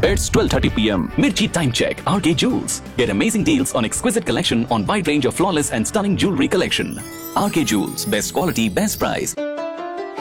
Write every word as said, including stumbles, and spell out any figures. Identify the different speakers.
Speaker 1: It's twelve thirty p m Mirchi time check. R K Jewels. Get amazing deals on exquisite collection on wide range of flawless and stunning jewelry collection. R K Jewels. Best quality, best price.